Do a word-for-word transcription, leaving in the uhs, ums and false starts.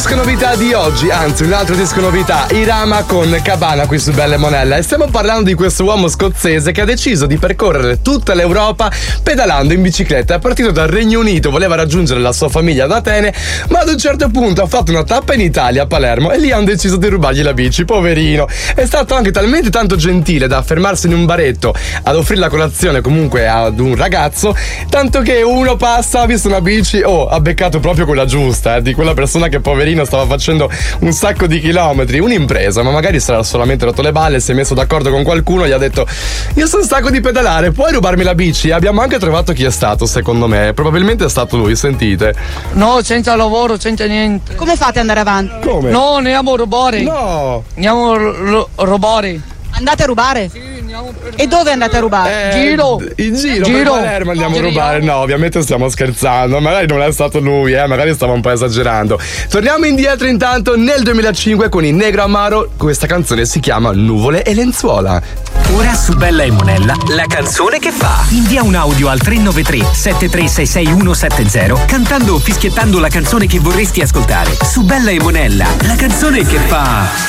disco novità di oggi, anzi un altro disco novità, Irama con Cabana qui su Bella e Monella, e stiamo parlando di questo uomo scozzese che ha deciso di percorrere tutta l'Europa pedalando in bicicletta. È partito dal Regno Unito, voleva raggiungere la sua famiglia ad Atene, ma ad un certo punto ha fatto una tappa in Italia, a Palermo, e lì hanno deciso di rubargli la bici, poverino. È stato anche talmente tanto gentile da fermarsi in un baretto ad offrire la colazione comunque ad un ragazzo, tanto che uno passa, ha visto una bici, oh, ha beccato proprio quella giusta, eh, di quella persona che poverino stava facendo un sacco di chilometri, un'impresa, ma magari sarà solamente rotto le balle, si è messo d'accordo con qualcuno, gli ha detto: io sono stanco di pedalare, puoi rubarmi la bici? Abbiamo anche trovato chi è stato, secondo me, probabilmente è stato lui, sentite. No, senza lavoro, senza niente. Come fate ad andare avanti? Come? No, andiamo a rubare. No! Andiamo a ru- rubare. Andate a rubare? Sì, andiamo per... E dove andate a rubare? Eh, Giro. In giro, Giro. per Palermo andiamo a Giriamo. rubare. No, ovviamente stiamo scherzando. Magari non è stato lui, eh. Magari stava un po' esagerando. Torniamo indietro intanto nel duemilacinque con il Negro Amaro. Questa canzone si chiama Nuvole e Lenzuola. Ora su Bella e Monella, la canzone che fa. Invia un audio al tre nove tre sette tre sei sei uno sette zero cantando o fischiettando la canzone che vorresti ascoltare. Su Bella e Monella, la canzone che fa...